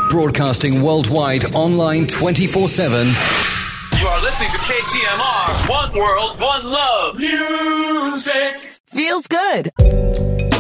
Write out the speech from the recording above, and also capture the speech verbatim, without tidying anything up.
Broadcasting worldwide, online twenty-four seven. You are listening to K T M R, One World, One Love. Music feels good.